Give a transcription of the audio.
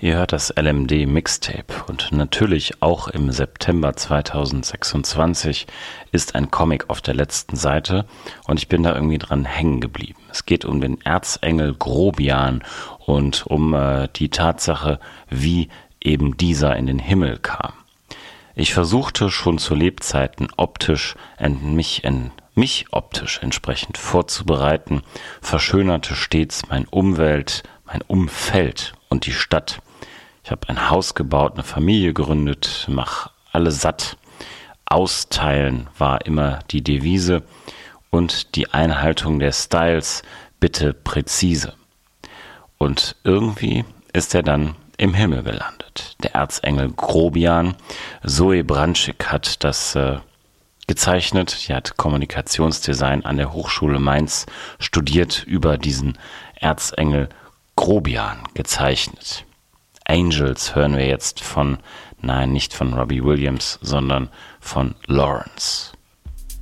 Ihr hört das LMD Mixtape und natürlich auch im September 2026 ist ein Comic auf der letzten Seite und ich bin da irgendwie dran hängen geblieben. Es geht um den Erzengel Grobian und um die Tatsache, wie eben dieser in den Himmel kam. Ich versuchte schon zu Lebzeiten mich optisch entsprechend vorzubereiten, verschönerte stets mein Umfeld und die Stadt. Ich habe ein Haus gebaut, eine Familie gegründet, mach alle satt. Austeilen war immer die Devise und die Einhaltung der Styles bitte präzise. Und irgendwie ist er dann im Himmel gelandet. Der Erzengel Grobian. Zoe Branschik hat das gezeichnet. Sie hat Kommunikationsdesign an der Hochschule Mainz studiert, über diesen Erzengel Grobian gezeichnet. Angels hören wir jetzt nicht von Robbie Williams, sondern von Lawrence.